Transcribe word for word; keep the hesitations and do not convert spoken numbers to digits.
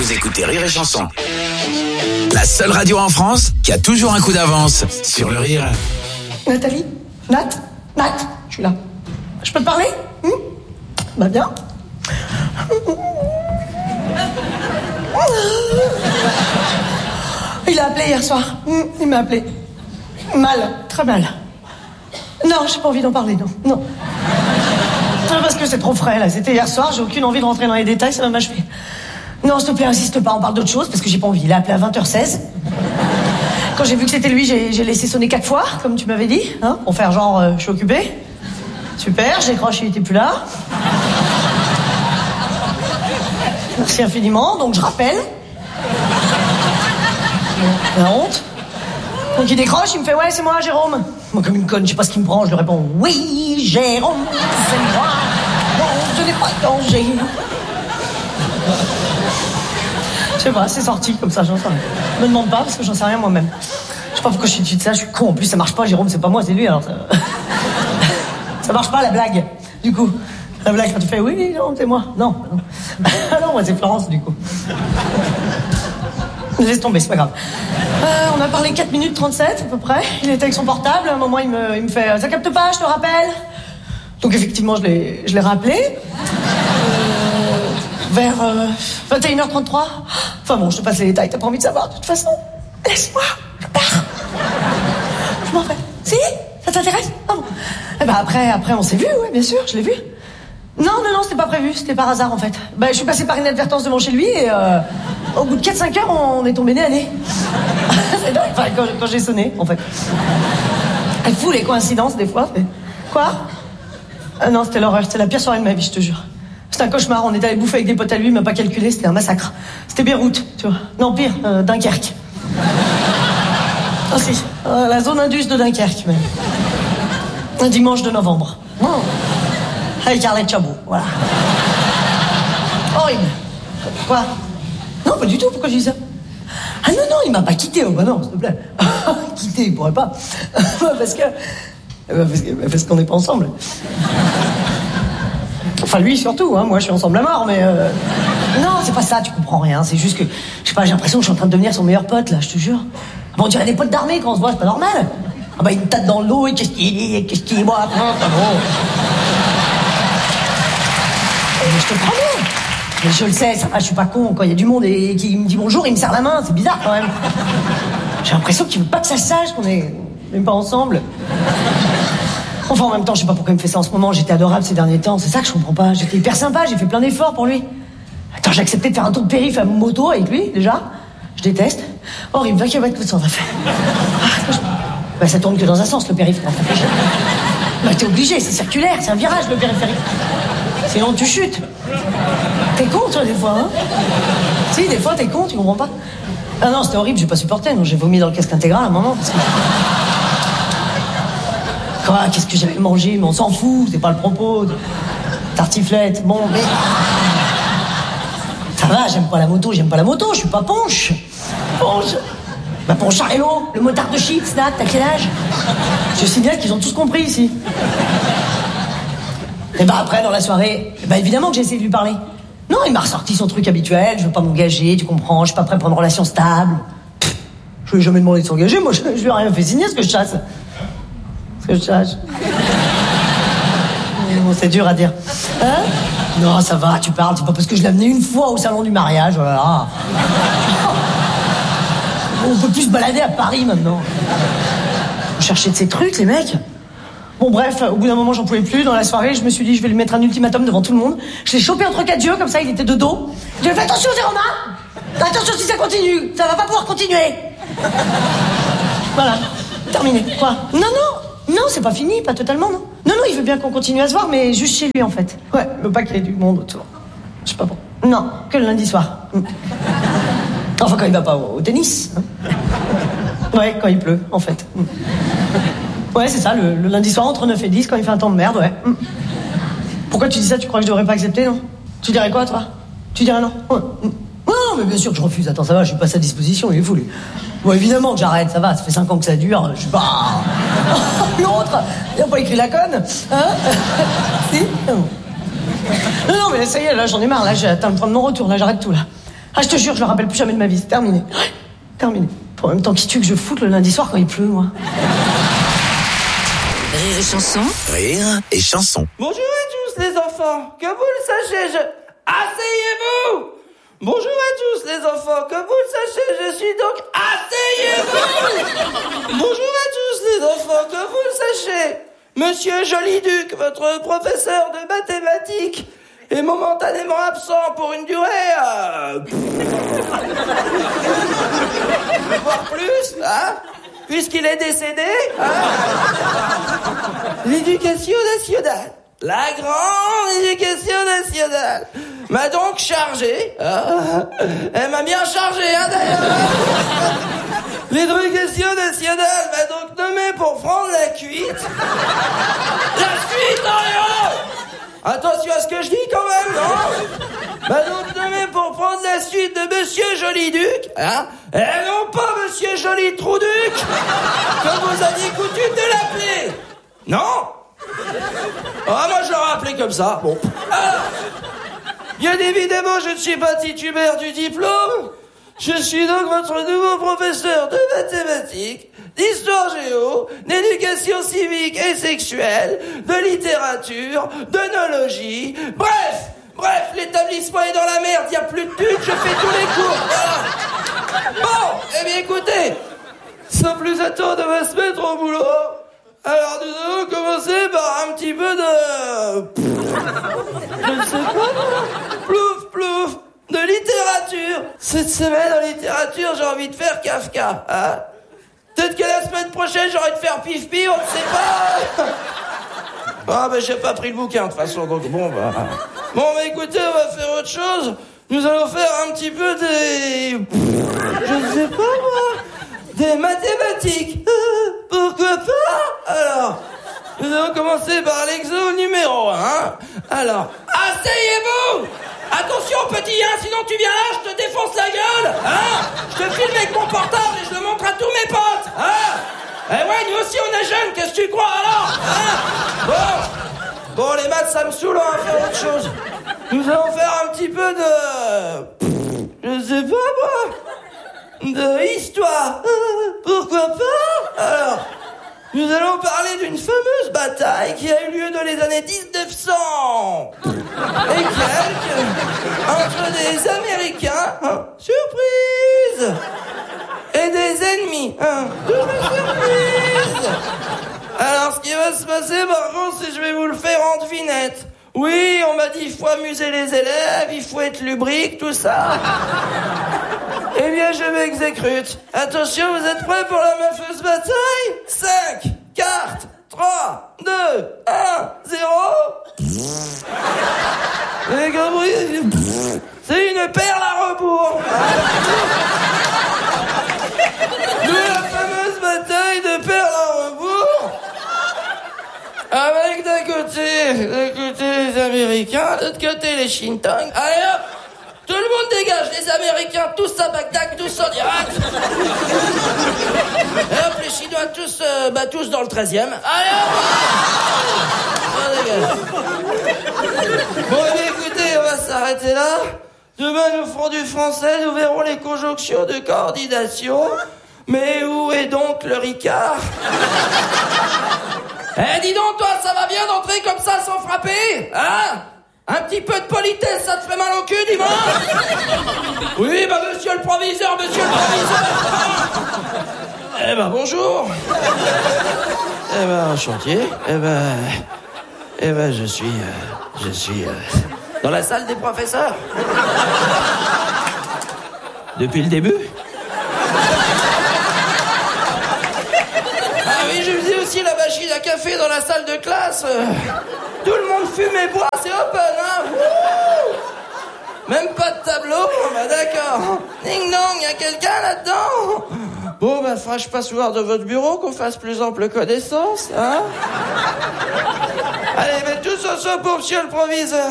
Vous écoutez Rire et Chanson. La seule radio en France qui a toujours un coup d'avance sur le rire. Nathalie? Nat? Nat? Je suis là. Je peux te parler? hmm Bah bien. Il a appelé hier soir. Il m'a appelé. Mal, très mal. Non, j'ai pas envie d'en parler, non. Non. Parce que c'est trop frais, là. C'était hier soir, j'ai aucune envie de rentrer dans les détails, ça va m'achever. Non, s'il te plaît, insiste pas, on parle d'autre chose, parce que j'ai pas envie. Il a appelé à vingt heures seize. Quand j'ai vu que c'était lui, j'ai, j'ai laissé sonner quatre fois, comme tu m'avais dit, hein, pour faire genre, euh, je suis occupée. Super, j'ai décroché, il était plus là. Merci infiniment, donc je rappelle. La honte. Donc il décroche, il me fait, ouais, c'est moi, Jérôme. Moi, comme une conne, je sais pas ce qu'il me prend, je lui réponds, oui, Jérôme, c'est moi. Bon, je n'ai pas de danger. Je sais pas, c'est sorti comme ça, j'en sais rien. Me demande pas, parce que j'en sais rien moi-même. Je sais pas pourquoi je suis dessus de ça, je suis con. En plus, ça marche pas, Jérôme, c'est pas moi, c'est lui, alors ça... ça marche pas, la blague, du coup. La blague, quand tu fais, oui, Jérôme, c'est moi. Non, non. Ah non, moi, c'est Florence, du coup. Laisse tomber, c'est pas grave. Euh, on a parlé quatre minutes trente-sept, à peu près. Il était avec son portable, à un moment, il me, il me fait, ça capte pas, je te rappelle. Donc, effectivement, je l'ai, je l'ai rappelé. Vers euh, vingt et une heures trente-trois. Enfin bon, je te passe les détails, t'as pas envie de savoir, de toute façon. Laisse-moi, je pars. Je m'en vais. Si? Ça t'intéresse? Ah bon. Eh ben après, après on s'est vu, oui, bien sûr, je l'ai vu. Non, non, non, c'était pas prévu, c'était par hasard en fait. Ben, je suis passée par inadvertance devant chez lui et euh, au bout de quatre cinq heures, on est tombé nez à nez. C'est dingue, enfin, quand, quand j'ai sonné, en fait. Elle fout les coïncidences des fois. Mais... Quoi? Ah non, c'était l'horreur, c'était la pire soirée de ma vie, je te jure. C'était un cauchemar, on était allé bouffer avec des potes à lui, il m'a pas calculé, c'était un massacre. C'était Beyrouth, tu vois. Non, pire, euh, Dunkerque. Ah si, euh, la zone indus de Dunkerque, même. Un dimanche de novembre. Oh. Avec Arlette Chabot, voilà. Horrible. Quoi? Non, pas du tout, pourquoi je dis ça? Ah non, non, il m'a pas quitté, oh bah non, s'il te plaît. Quitté, il pourrait pas. Parce que... Parce, que, parce qu'on n'est pas ensemble. Enfin, lui, surtout, hein. Moi, je suis ensemble à mort, mais... Euh... Non, c'est pas ça, tu comprends rien. C'est juste que, je sais pas, j'ai l'impression que je suis en train de devenir son meilleur pote, là, je te jure. Bon, on dirait des potes d'armée quand on se voit, c'est pas normal. Ah bah, il me tape dans le dos, et qu'est-ce qu'il est, qu'est-ce qu'il est, moi, après, t'as gros. Mais je te promets. Mais je le sais, ça va, je suis pas con. Quand il y a du monde et qui me dit bonjour, il me serre la main, c'est bizarre, quand même. J'ai l'impression qu'il veut pas que ça se sache qu'on est même pas ensemble. Enfin, en même temps, je sais pas pourquoi il me fait ça en ce moment. J'étais adorable ces derniers temps. C'est ça que je comprends pas. J'étais hyper sympa. J'ai fait plein d'efforts pour lui. Attends, j'ai accepté de faire un tour de périph' à moto avec lui, déjà. Je déteste. Horrible. Va qu'il va être tout ça, on va faire. Ah, je... Bah, ça tourne que dans un sens, le périph'. Bah, t'es obligé. C'est circulaire. C'est un virage, le périphérique. Sinon, tu chutes. T'es con, toi, des fois, hein? Si, des fois, t'es con, tu comprends pas? Ah non, c'était horrible. J'ai pas supporté. Non, j'ai vomi dans le casque intégral à un moment. Parce que... Quoi, qu'est-ce que j'avais mangé? Mais on s'en fout, c'est pas le propos. Tartiflette, bon, mais... Ça va, j'aime pas la moto, j'aime pas la moto, je suis pas Ponche. Ponche. Bah, Poncharello, le motard de chips, Nat, t'as quel âge? Je sais bien qu'ils ont tous compris ici. Et bah après, dans la soirée, bah évidemment que j'ai essayé de lui parler. Non, il m'a ressorti son truc habituel, je veux pas m'engager, tu comprends, je suis pas prêt pour une relation stable. Pff, je lui ai jamais demandé de s'engager, moi je, je lui ai rien fait signer, ce que je chasse. Que je sache. Bon, c'est dur à dire. Hein? Non, ça va, tu parles. C'est pas parce que je l'ai amené une fois au salon du mariage. Oh là là. On peut plus se balader à Paris maintenant. On cherchait de ces trucs, les mecs. Bon, bref, au bout d'un moment, j'en pouvais plus. Dans la soirée, je me suis dit, je vais lui mettre un ultimatum devant tout le monde. Je l'ai chopé entre quatre yeux, comme ça, il était de dos. Je lui ai fait attention, Jérôme, hein? Attention si ça continue. Ça va pas pouvoir continuer. Voilà. Terminé. Quoi? Non, non. Non, c'est pas fini, pas totalement, non. Non, non, il veut bien qu'on continue à se voir, mais juste chez lui, en fait. Ouais, il veut pas qu'il y ait du monde autour. Je sais pas pourquoi. Non, que le lundi soir. Enfin, quand il va pas au, au tennis. Hein. Ouais, quand il pleut, en fait. Ouais, c'est ça, le, le lundi soir, entre neuf et dix, quand il fait un temps de merde, ouais. Pourquoi tu dis ça? Tu crois que je devrais pas accepter, non? Tu dirais quoi, toi? Tu dirais non? Ouais. Non, mais bien sûr que je refuse. Attends, ça va, je suis pas à sa disposition, il est fou, lui. Bon, évidemment que j'arrête, ça va, ça fait cinq ans que ça dure, je suis pas... L'autre, il a pas écrit la conne, hein? Si? Non, non, mais ça y est, là, j'en ai marre, là, j'ai atteint le point de non-retour, là, j'arrête tout, là. Ah, je te jure, je le rappelle plus jamais de ma vie, c'est terminé. Terminé. En même temps, qui tu que je foute le lundi soir quand il pleut, moi? Rire et chanson. Rire et chanson. Bonjour à tous les enfants, que vous le sachiez, je... Asseyez-vous! Bonjour à tous les enfants, que vous le sachiez, je suis donc... Asseyez-vous! Bonjour à tous les enfants, que vous le sachiez, Monsieur Joliduc, votre professeur de mathématiques, est momentanément absent pour une durée... Euh... voire plus, hein? Puisqu'il est décédé, hein? L'éducation nationale, la grande éducation nationale, m'a donc chargé, hein? Elle m'a bien chargé, hein, d'ailleurs. L'éducation nationale m'a donc nommé pour prendre la cuite. La suite, oh, attention à ce que je dis quand même, non? M'a donc nommé pour prendre la suite de Monsieur Joliduc, hein? Et non pas Monsieur Joli Trouduc, comme vous aviez coutume de l'appeler. Non? Ah, moi je l'aurais appelé comme ça, bon. Alors, bien évidemment, je ne suis pas titulaire du diplôme. Je suis donc votre nouveau professeur de mathématiques, d'histoire géo, d'éducation civique et sexuelle, de littérature, d'œnologie, bref, bref, l'établissement est dans la merde, il n'y a plus de thunes, je fais tous les cours, voilà. Bon, eh bien écoutez, sans plus attendre, on va se mettre au boulot. Alors nous allons commencer par un petit peu de... Je ne sais pas, plouf, plouf, de littérature. Cette semaine en littérature, j'ai envie de faire Kafka, hein. Peut-être que la semaine prochaine, j'aurai de faire Pif-Pif, on ne sait pas. Ah, ben j'ai pas pris le bouquin, de toute façon, donc bon, bah... Bon, bah écoutez, on va faire autre chose. Nous allons faire un petit peu des... Je ne sais pas, moi. Des mathématiques. Pourquoi pas? Alors, nous allons commencer par l'exo numéro un. Alors, asseyez-vous! Attention, petit, hein, sinon tu viens là, je te défonce la gueule, hein? Je te filme avec mon portable et je le montre à tous mes potes, hein? Eh ouais, nous aussi on est jeunes, qu'est-ce que tu crois alors, hein? Bon, bon, les maths ça me saoule, on va faire autre chose. Nous allons faire un petit peu de... Je sais pas moi... De histoire. Pourquoi pas? Alors, nous allons parler d'une fameuse bataille qui a eu lieu dans les années dix-neuf cents et quelques entre des Américains, hein, surprise, et des ennemis, hein, surprise. Alors, ce qui va se passer, par contre, c'est que je vais vous le faire en devinette. Oui, on m'a dit il faut amuser les élèves, il faut être lubrique, tout ça. Eh bien, je m'exécute. Attention, vous êtes prêts pour la mafieuse bataille? cinq, quatre, trois, deux, un, zéro. Vous avez compris? C'est une perle à rebours. Nous, la fameuse bataille de perles à rebours. Avec d'un côté, d'un côté les Américains, de l'autre côté les Shintong. Allez hop! Tout le monde dégage, les Américains tous à Bagdad, tous en Irak. Et hop, les Chinois tous, euh, bah tous dans le treizième. Allez hop! On dégage. Bon, eh bien, écoutez, on va s'arrêter là. Demain, nous ferons du français, nous verrons les conjonctions de coordination. Mais où est donc le Ricard? Eh, dis donc, toi, ça va bien d'entrer comme ça sans frapper? Hein? Un petit peu de politesse, ça te ferait mal au cul, dis-moi? Oui, bah, monsieur le proviseur, monsieur le proviseur. Eh ben, bonjour. Eh ben, enchanté. Eh ben... Eh ben, je suis... Euh, je suis... Euh, dans la salle des professeurs. Depuis le début. Ah oui, je faisais aussi la machine à café dans la salle de classe. Tout le monde fume et boit, c'est open, hein. Wouh! Même pas de tableau, bah d'accord. Ding dong, y'a quelqu'un là-dedans? Bon, bah, faudra que je passe voir de votre bureau, qu'on fasse plus ample connaissance, hein. Allez, mais tous ensemble pour monsieur le proviseur.